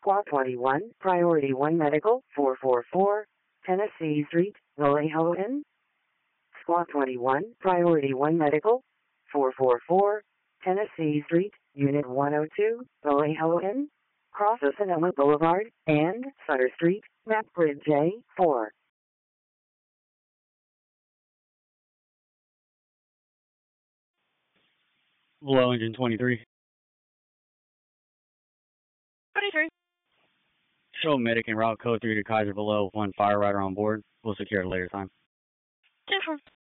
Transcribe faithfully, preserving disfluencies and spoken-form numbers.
Squad twenty-one, Priority one Medical, four four four, Tennessee Street, Vallejo Inn. Squad twenty-one, Priority one Medical, four four four, Tennessee Street, Unit one oh two, Vallejo Inn. Crosses Sonoma Boulevard and Sutter Street, Map Grid J four. Below engine twenty-three. twenty-three. Show medic and route code three to Kaiser below, one fire rider on board. We'll secure at a later time. Different.